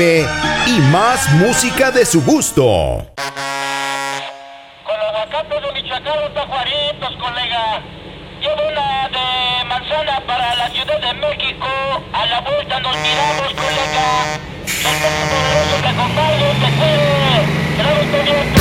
y más música de su gusto. Con los aguacates de Michoacán, los tajuaritos, colega. Llevo una de manzana para la Ciudad de México. A la vuelta nos miramos, colega. El poderoso me acompaña, te cuide. Gracias,